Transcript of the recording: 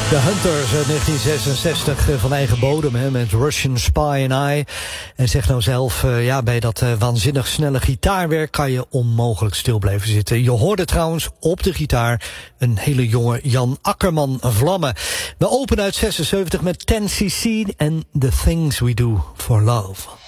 De Hunters uit 1966 van eigen bodem, hè, met Russian Spy and I. En zeg nou zelf, bij dat waanzinnig snelle gitaarwerk kan je onmogelijk stil blijven zitten. Je hoorde trouwens op de gitaar een hele jonge Jan Akkerman vlammen. We openen uit 76 met 10cc en The Things We Do for Love.